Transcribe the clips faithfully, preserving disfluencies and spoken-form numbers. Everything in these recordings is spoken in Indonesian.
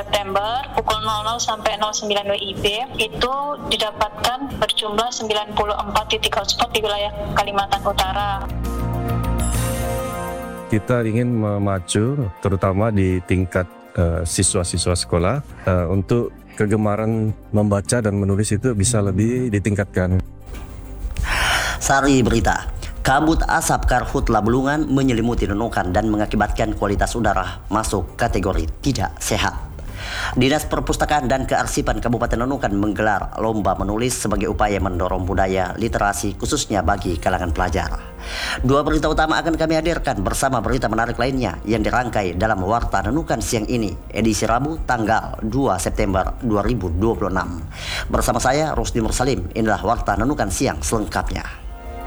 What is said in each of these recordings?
September pukul nol nol sampai nol sembilan W I B itu didapatkan berjumlah sembilan puluh empat titik hotspot di wilayah Kalimantan Utara. Kita ingin memacu terutama di tingkat uh, siswa-siswa sekolah uh, untuk kegemaran membaca dan menulis itu bisa lebih ditingkatkan. Sari berita. Kabut asap Karhutla Bulungan menyelimuti Nunukan dan mengakibatkan kualitas udara masuk kategori tidak sehat. Dinas Perpustakaan dan Kearsipan Kabupaten Nunukan menggelar lomba menulis sebagai upaya mendorong budaya literasi khususnya bagi kalangan pelajar. Dua berita utama akan kami hadirkan bersama berita menarik lainnya yang dirangkai dalam Warta Nunukan siang ini, edisi Rabu tanggal dua September dua ribu dua puluh enam. Bersama saya Rusdi Mursalim, inilah Warta Nunukan siang selengkapnya.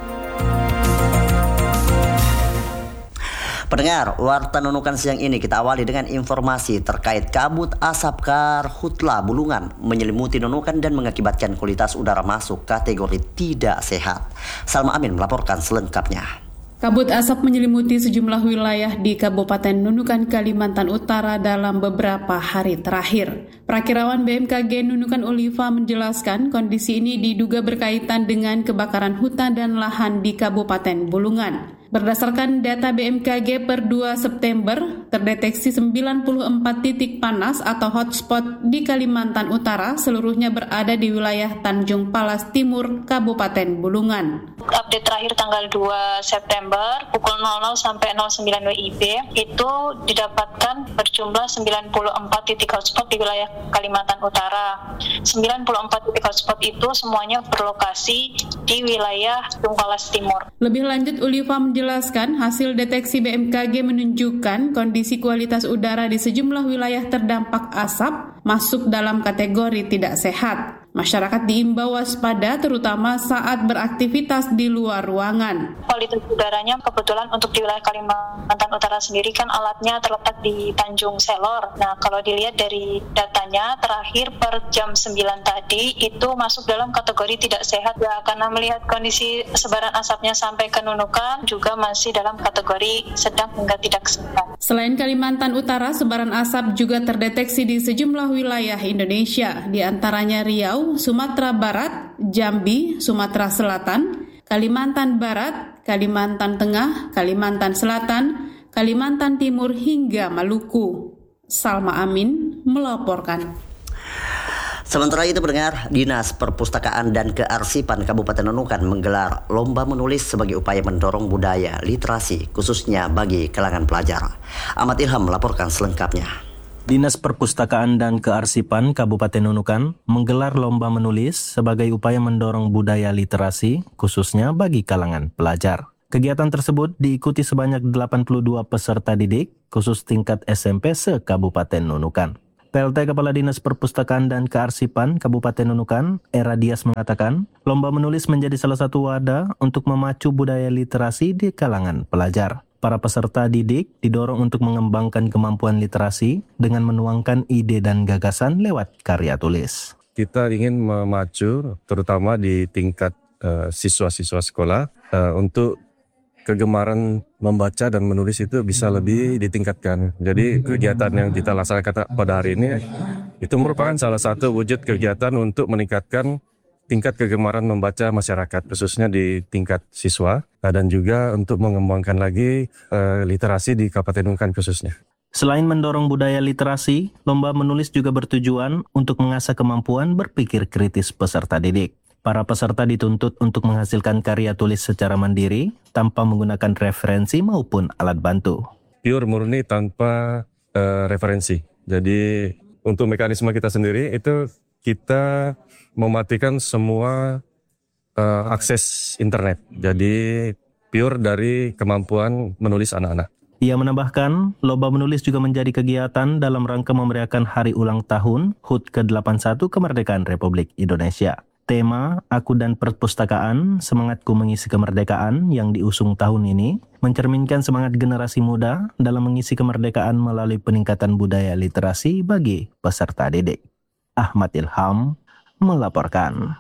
Pendengar, Warta Nunukan siang ini kita awali dengan informasi terkait kabut asap Karhutla Bulungan menyelimuti Nunukan dan mengakibatkan kualitas udara masuk kategori tidak sehat. Salma Amin melaporkan selengkapnya. Kabut asap menyelimuti sejumlah wilayah di Kabupaten Nunukan, Kalimantan Utara dalam beberapa hari terakhir. Prakirawan B M K G Nunukan Ulifa menjelaskan kondisi ini diduga berkaitan dengan kebakaran hutan dan lahan di Kabupaten Bulungan. Berdasarkan data B M K G per dua September, terdeteksi sembilan puluh empat titik panas atau hotspot di Kalimantan Utara, seluruhnya berada di wilayah Tanjung Palas Timur, Kabupaten Bulungan. Update terakhir tanggal dua September pukul nol nol sampai nol sembilan W I B itu didapatkan berjumlah sembilan puluh empat titik hotspot di wilayah Kalimantan Utara. sembilan puluh empat titik hotspot itu semuanya berlokasi di wilayah Tanjung Palas Timur. Lebih lanjut, Ulifa menjelaskan hasil deteksi B M K G menunjukkan kondisi kualitas udara di sejumlah wilayah terdampak asap masuk dalam kategori tidak sehat. Masyarakat diimbau waspada terutama saat beraktivitas di luar ruangan. Kualitas udaranya kebetulan untuk di wilayah Kalimantan Utara sendiri kan alatnya terletak di Tanjung Selor. Nah, kalau dilihat dari datanya terakhir per jam sembilan tadi itu masuk dalam kategori tidak sehat ya, karena melihat kondisi sebaran asapnya sampai ke Nunukan juga masih dalam kategori sedang hingga tidak sehat. Selain Kalimantan Utara, sebaran asap juga terdeteksi di sejumlah wilayah Indonesia, di antaranya Riau, Sumatera Barat, Jambi, Sumatera Selatan, Kalimantan Barat, Kalimantan Tengah, Kalimantan Selatan, Kalimantan Timur hingga Maluku. Salma Amin melaporkan. Sementara itu, pendengar, Dinas Perpustakaan dan Kearsipan Kabupaten Nunukan menggelar lomba menulis sebagai upaya mendorong budaya literasi khususnya bagi kalangan pelajar. Ahmad Ilham melaporkan selengkapnya. Dinas Perpustakaan dan Kearsipan Kabupaten Nunukan menggelar lomba menulis sebagai upaya mendorong budaya literasi khususnya bagi kalangan pelajar. Kegiatan tersebut diikuti sebanyak delapan puluh dua peserta didik khusus tingkat S M P se-Kabupaten Nunukan. P L T Kepala Dinas Perpustakaan dan Kearsipan Kabupaten Nunukan, Era Dias mengatakan, lomba menulis menjadi salah satu wadah untuk memacu budaya literasi di kalangan pelajar. Para peserta didik didorong untuk mengembangkan kemampuan literasi dengan menuangkan ide dan gagasan lewat karya tulis. Kita ingin memacu terutama di tingkat uh, siswa-siswa sekolah uh, untuk kegemaran membaca dan menulis itu bisa lebih ditingkatkan. Jadi kegiatan yang kita laksanakan pada hari ini itu merupakan salah satu wujud kegiatan untuk meningkatkan tingkat kegemaran membaca masyarakat, khususnya di tingkat siswa, dan juga untuk mengembangkan lagi uh, literasi di Kabupaten Nunukan khususnya. Selain mendorong budaya literasi, lomba menulis juga bertujuan untuk mengasah kemampuan berpikir kritis peserta didik. Para peserta dituntut untuk menghasilkan karya tulis secara mandiri, tanpa menggunakan referensi maupun alat bantu. Pure murni tanpa uh, referensi. Jadi untuk mekanisme kita sendiri itu kita mematikan semua uh, akses internet. Jadi pure dari kemampuan menulis anak-anak. Ia menambahkan, lomba menulis juga menjadi kegiatan dalam rangka memeriahkan hari ulang tahun H U T ke delapan puluh satu Kemerdekaan Republik Indonesia. Tema Aku dan Perpustakaan, Semangatku Mengisi Kemerdekaan yang diusung tahun ini mencerminkan semangat generasi muda dalam mengisi kemerdekaan melalui peningkatan budaya literasi bagi peserta didik. Ahmad Ilham melaporkan.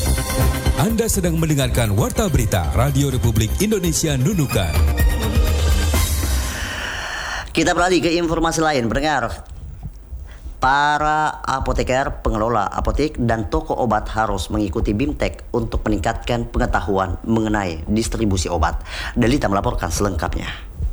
Anda sedang mendengarkan Warta Berita Radio Republik Indonesia Nunukan. Kita beralih ke informasi lain, pendengar. Para apoteker, pengelola apotek, dan toko obat harus mengikuti BIMTEK untuk meningkatkan pengetahuan mengenai distribusi obat. Delita melaporkan selengkapnya.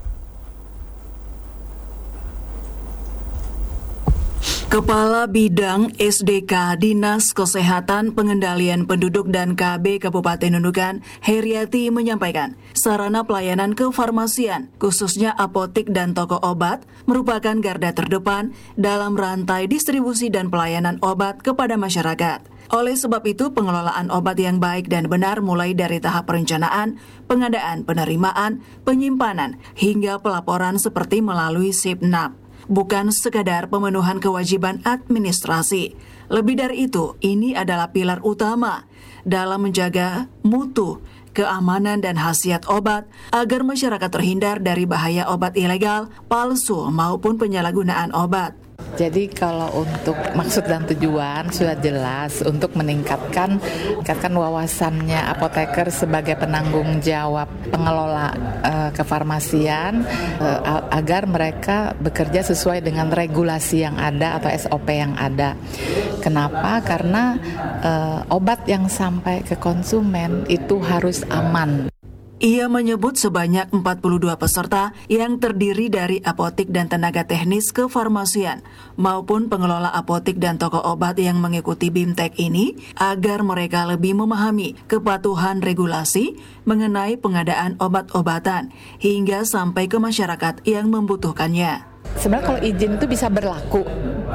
Kepala Bidang S D K Dinas Kesehatan Pengendalian Penduduk dan K B Kabupaten Nunukan, Heriati menyampaikan, sarana pelayanan kefarmasian, khususnya apotek dan toko obat, merupakan garda terdepan dalam rantai distribusi dan pelayanan obat kepada masyarakat. Oleh sebab itu, pengelolaan obat yang baik dan benar mulai dari tahap perencanaan, pengadaan, penerimaan, penyimpanan, hingga pelaporan seperti melalui SIPNAP. Bukan sekadar pemenuhan kewajiban administrasi. Lebih dari itu, ini adalah pilar utama dalam menjaga mutu, keamanan dan khasiat obat agar masyarakat terhindar dari bahaya obat ilegal, palsu maupun penyalahgunaan obat. Jadi kalau untuk maksud dan tujuan sudah jelas untuk meningkatkan meningkatkan wawasannya apoteker sebagai penanggung jawab pengelola uh, kefarmasian uh, agar mereka bekerja sesuai dengan regulasi yang ada atau S O P yang ada. Kenapa? Karena uh, obat yang sampai ke konsumen itu harus aman. Ia menyebut sebanyak empat puluh dua peserta yang terdiri dari apotek dan tenaga teknis kefarmasian maupun pengelola apotek dan toko obat yang mengikuti BIMTEK ini agar mereka lebih memahami kepatuhan regulasi mengenai pengadaan obat-obatan hingga sampai ke masyarakat yang membutuhkannya. Sebenarnya kalau izin itu bisa berlaku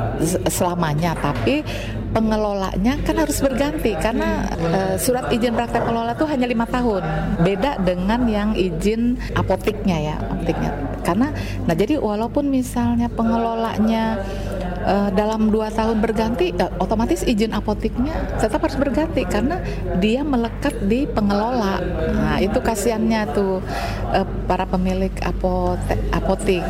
selamanya, tapi pengelolanya kan harus berganti karena uh, surat izin praktek pengelola itu hanya lima tahun. Beda dengan yang izin apoteknya ya, apoteknya. Karena, nah jadi walaupun misalnya pengelolanya uh, dalam dua tahun berganti, uh, otomatis izin apoteknya tetap harus berganti karena dia melekat di pengelola. Nah itu kasihannya tuh uh, para pemilik apotek. apotek.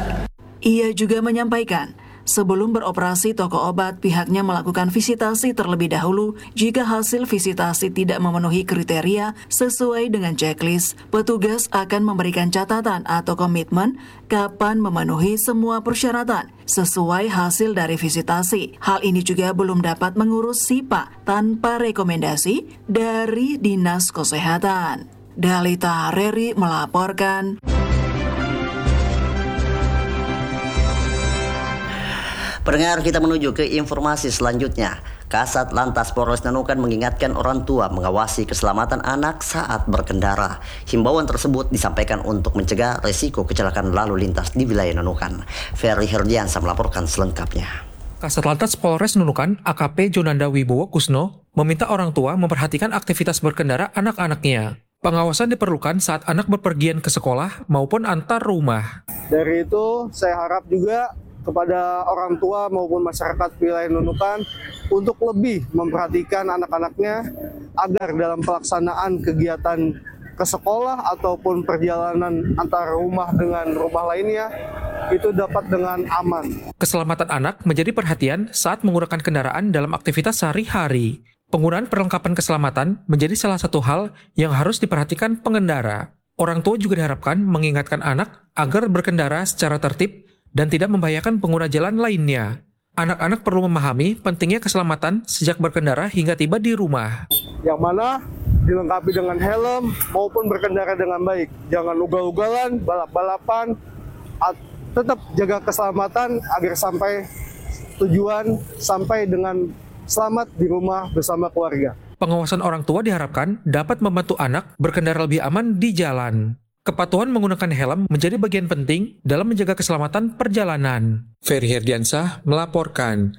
Ia juga menyampaikan, sebelum beroperasi toko obat, pihaknya melakukan visitasi terlebih dahulu. Jika hasil visitasi tidak memenuhi kriteria sesuai dengan checklist, petugas akan memberikan catatan atau komitmen kapan memenuhi semua persyaratan sesuai hasil dari visitasi. Hal ini juga belum dapat mengurus S I P A tanpa rekomendasi dari Dinas Kesehatan. Dalita Reri melaporkan. Pendengar, kita menuju ke informasi selanjutnya. Kasat Lantas Polres Nunukan mengingatkan orang tua mengawasi keselamatan anak saat berkendara. Himbauan tersebut disampaikan untuk mencegah resiko kecelakaan lalu lintas di wilayah Nunukan. Ferry Herdiansa melaporkan selengkapnya. Kasat Lantas Polres Nunukan, A K P Jonanda Wibowo Kusno, meminta orang tua memperhatikan aktivitas berkendara anak-anaknya. Pengawasan diperlukan saat anak berpergian ke sekolah maupun antar rumah. Dari itu, saya harap juga kepada orang tua maupun masyarakat wilayah Nunukan untuk lebih memperhatikan anak-anaknya agar dalam pelaksanaan kegiatan ke sekolah ataupun perjalanan antara rumah dengan rumah lainnya itu dapat dengan aman. Keselamatan anak menjadi perhatian saat menggunakan kendaraan dalam aktivitas sehari-hari. Penggunaan perlengkapan keselamatan menjadi salah satu hal yang harus diperhatikan pengendara. Orang tua juga diharapkan mengingatkan anak agar berkendara secara tertib dan tidak membahayakan pengguna jalan lainnya. Anak-anak perlu memahami pentingnya keselamatan sejak berkendara hingga tiba di rumah. Yang mana dilengkapi dengan helm maupun berkendara dengan baik. Jangan ugal-ugalan, balap-balapan, tetap jaga keselamatan agar sampai tujuan, sampai dengan selamat di rumah bersama keluarga. Pengawasan orang tua diharapkan dapat membantu anak berkendara lebih aman di jalan. Kepatuhan menggunakan helm menjadi bagian penting dalam menjaga keselamatan perjalanan. Ferry Herdiansyah melaporkan.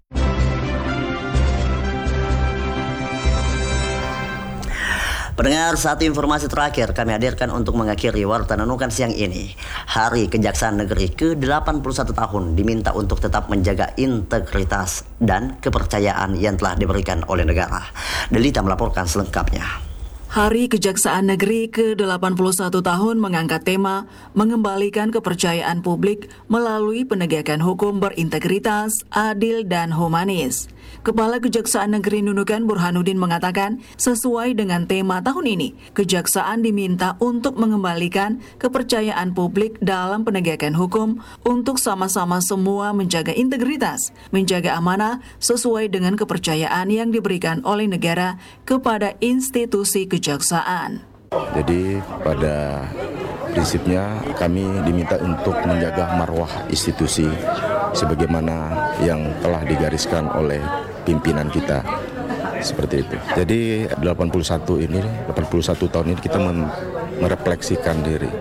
Pendengar, satu informasi terakhir kami hadirkan untuk mengakhiri Warta Nunukan siang ini. Hari Kejaksaan Negeri ke delapan puluh satu tahun diminta untuk tetap menjaga integritas dan kepercayaan yang telah diberikan oleh negara. Delita melaporkan selengkapnya. Hari Kejaksaan Negeri ke delapan puluh satu tahun mengangkat tema mengembalikan kepercayaan publik melalui penegakan hukum berintegritas, adil, dan humanis. Kepala Kejaksaan Negeri Nunukan Burhanuddin mengatakan, sesuai dengan tema tahun ini, Kejaksaan diminta untuk mengembalikan kepercayaan publik dalam penegakan hukum untuk sama-sama semua menjaga integritas, menjaga amanah sesuai dengan kepercayaan yang diberikan oleh negara kepada institusi kejaksaan. Jadi pada prinsipnya kami diminta untuk menjaga marwah institusi sebagaimana yang telah digariskan oleh pimpinan kita, seperti itu. Jadi delapan puluh satu ini, delapan puluh satu tahun ini kita merefleksikan diri,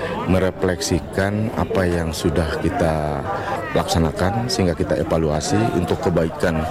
merefleksikan apa yang sudah kita laksanakan sehingga kita evaluasi untuk kebaikan.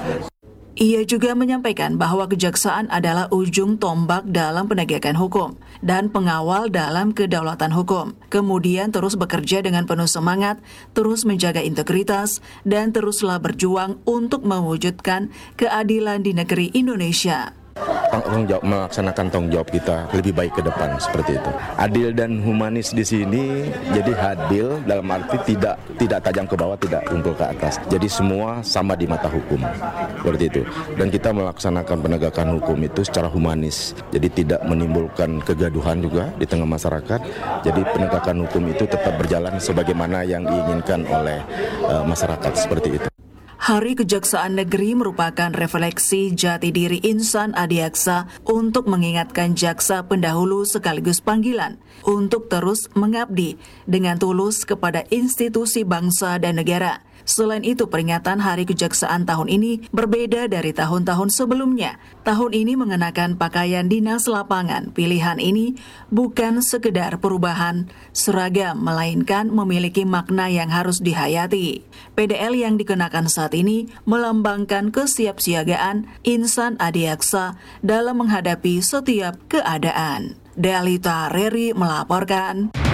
Ia juga menyampaikan bahwa kejaksaan adalah ujung tombak dalam penegakan hukum dan pengawal dalam kedaulatan hukum. Kemudian terus bekerja dengan penuh semangat, terus menjaga integritas, dan teruslah berjuang untuk mewujudkan keadilan di negeri Indonesia. Tanggung jawab, melaksanakan tanggung jawab kita lebih baik ke depan, seperti itu. Adil dan humanis di sini, jadi adil dalam arti tidak tidak tajam ke bawah, tidak tumpul ke atas. Jadi semua sama di mata hukum, seperti itu. Dan kita melaksanakan penegakan hukum itu secara humanis, jadi tidak menimbulkan kegaduhan juga di tengah masyarakat. Jadi penegakan hukum itu tetap berjalan sebagaimana yang diinginkan oleh uh, masyarakat, seperti itu. Hari Kejaksaan Negeri merupakan refleksi jati diri insan adiaksa untuk mengingatkan jaksa pendahulu sekaligus panggilan untuk terus mengabdi dengan tulus kepada institusi bangsa dan negara. Selain itu, peringatan Hari Kejaksaan tahun ini berbeda dari tahun-tahun sebelumnya. Tahun ini mengenakan pakaian dinas lapangan. Pilihan ini bukan sekedar perubahan seragam, melainkan memiliki makna yang harus dihayati. P D L yang dikenakan saat ini melambangkan kesiapsiagaan insan adiaksa dalam menghadapi setiap keadaan. Delita Reri melaporkan.